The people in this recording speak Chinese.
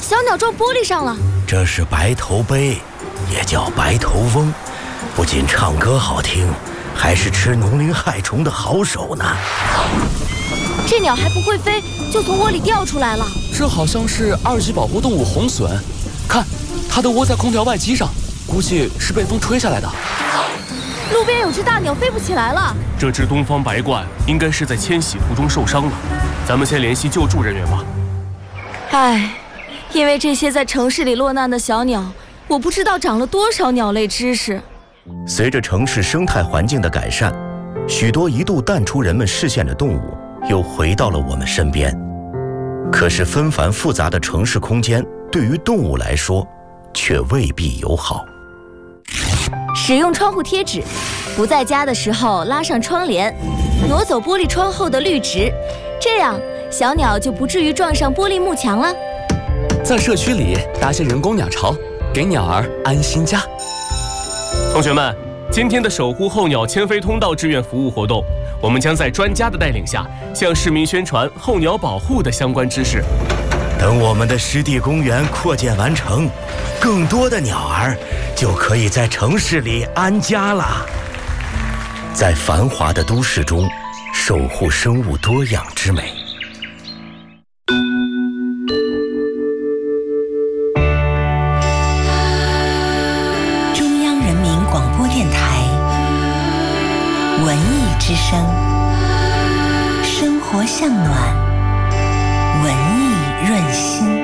小鸟撞玻璃上了。 这是白头鹎，也叫白头翁，不仅唱歌好听，还是吃农灵害虫的好手呢。 这鸟还不会飞，就从窝里掉出来了。 这好像是2级保护动物红隼，看，它的窝在空调外机上，估计是被风吹下来的。 路边有只大鸟飞不起来了。 这只东方白鹳应该是在迁徙途中受伤了，咱们先联系救助人员吧。 唉，因为这些在城市里落难的小鸟，我不知道长了多少鸟类知识。 随着城市生态环境的改善，许多一度淡出人们视线的动物又回到了我们身边。可是纷繁复杂的城市空间对于动物来说却未必友好。 使用窗户贴纸，不在家的时候拉上窗帘，挪走玻璃窗后的绿植，这样小鸟就不至于撞上玻璃幕墙了。 在社区里搭些人工鸟巢，给鸟儿安心家。 同学们，今天的守护候鸟迁飞通道志愿服务活动，我们将在专家的带领下，向市民宣传候鸟保护的相关知识。 等我们的湿地公园扩建完成，更多的鸟儿就可以在城市里安家了。在繁华的都市中，守护生物多样之美。 中央人民广播电台文艺之声，生活向暖，文艺润心。